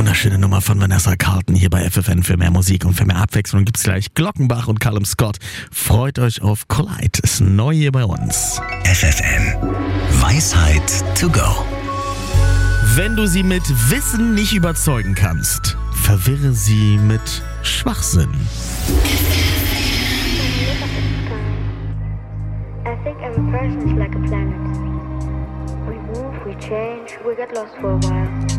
Wunderschöne Nummer von Vanessa Carlton hier bei FFN. Für mehr Musik und für mehr Abwechslung gibt's gleich Glockenbach und Callum Scott. Freut euch auf Collide, ist neu hier bei uns. FFN. Weisheit to go. Wenn du sie mit Wissen nicht überzeugen kannst, verwirre sie mit Schwachsinn. I think every person's like a planet. We move, we change, we get lost for a while.